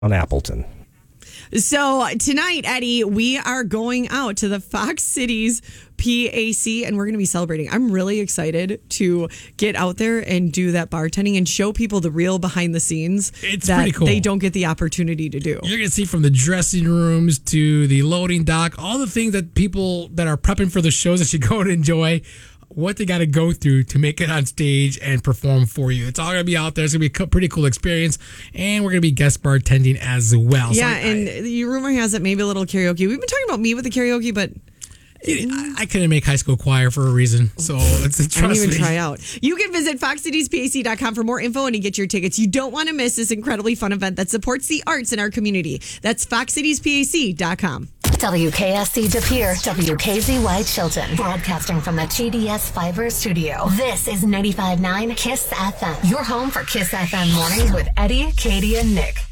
on Appleton. So tonight, Eddie, we are going out to the Fox Cities PAC and we're going to be celebrating. I'm really excited to get out there and do that bartending and show people the real behind the scenes. It's that pretty cool. They don't get the opportunity to do. You're going to see from the dressing rooms to the loading dock, all the things that people that are prepping for the shows that should go and enjoy, what they got to go through to make it on stage and perform for you. It's all going to be out there. It's going to be a pretty cool experience. And we're going to be guest bartending as well. Yeah, and the rumor has it maybe a little karaoke. We've been talking about me with the karaoke, but I couldn't make high school choir for a reason. So trust me. I didn't even try out. You can visit foxcitiespac.com for more info and to get your tickets. You don't want to miss this incredibly fun event that supports the arts in our community. That's foxcitiespac.com. WKSC De Pere, WKZY Chilton. Broadcasting from the TDS Fiber Studio. This is 95.9 KISS FM. Your home for KISS FM mornings with Eddie, Katie, and Nick.